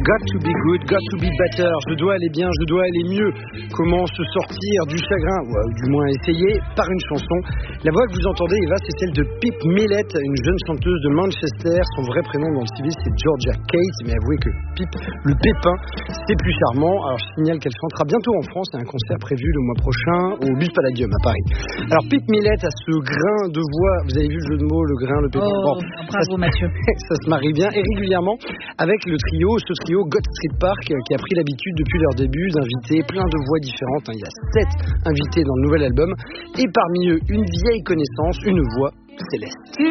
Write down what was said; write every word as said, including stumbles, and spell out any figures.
Got to be good, got to be better. Je dois aller bien, je dois aller mieux. Comment se sortir du chagrin, ou euh, du moins essayer, par une chanson. La voix que vous entendez, Eva, c'est celle de Pip Millett, une jeune chanteuse de Manchester. Son vrai prénom dans le civil, c'est Georgia Kate. Mais avouez que Pip, le pépin, c'est plus charmant. Alors je signale qu'elle chantera bientôt en France. Il y a un concert prévu le mois prochain au Bus Palladium à Paris. Alors Pip Millett a ce grain de voix. Vous avez vu le jeu de mots, le grain, le pépin. Oh, bon, bravo Mathieu. Ça se marie bien et régulièrement avec le trio, ce trio God Street Park qui a pris l'habitude depuis leur début d'inviter plein de voix différentes. Il y a sept invités dans le nouvel album et parmi eux une vieille connaissance, une voix céleste.